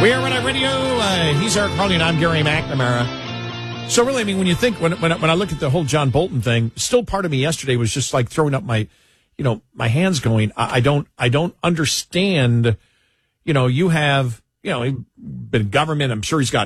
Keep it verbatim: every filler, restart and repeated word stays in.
We are Red Eye Radio. Uh, he's Eric Harley, and I'm Gary McNamara. So really, I mean, when you think, when, when, when I look at the whole John Bolton thing, still part of me yesterday was just like throwing up my, you know, my hands going, I, I don't, I don't understand, you know, you have, you know, been government. I'm sure he's got